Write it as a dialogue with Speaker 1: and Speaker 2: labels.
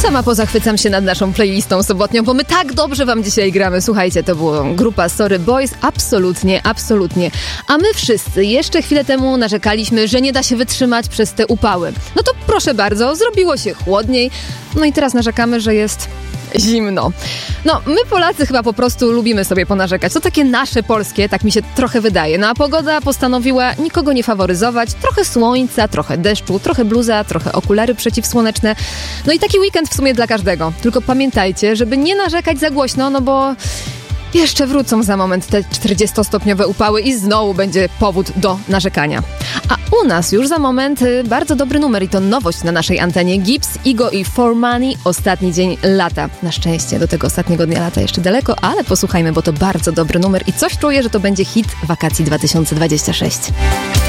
Speaker 1: Sama pozachwycam się nad naszą playlistą sobotnią, bo my tak dobrze wam dzisiaj gramy. Słuchajcie, to była grupa Sorry Boys. Absolutnie, absolutnie. A my wszyscy jeszcze chwilę temu narzekaliśmy, że nie da się wytrzymać przez te upały. No to proszę bardzo, zrobiło się chłodniej. No i teraz narzekamy, że jest zimno. No, my Polacy chyba po prostu lubimy sobie ponarzekać. To takie nasze polskie, tak mi się trochę wydaje. No a pogoda postanowiła nikogo nie faworyzować. Trochę słońca, trochę deszczu, trochę bluza, trochę okulary przeciwsłoneczne. No i taki weekend w sumie dla każdego. Tylko pamiętajcie, żeby nie narzekać za głośno, no bo jeszcze wrócą za moment te 40-stopniowe upały i znowu będzie powód do narzekania. A u nas już za moment bardzo dobry numer i to nowość na naszej antenie. Gibbs, Igo i For Money, ostatni dzień lata. Na szczęście do tego ostatniego dnia lata jeszcze daleko, ale posłuchajmy, bo to bardzo dobry numer i coś czuję, że to będzie hit wakacji 2026.